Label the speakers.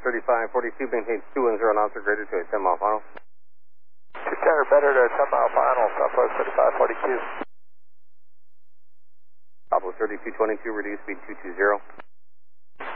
Speaker 1: 3542, maintain 210 knots or greater to a 10-mile final.
Speaker 2: 210 better to 10-mile final, Southwest 3542.
Speaker 1: Southwest 3222, reduce speed 220.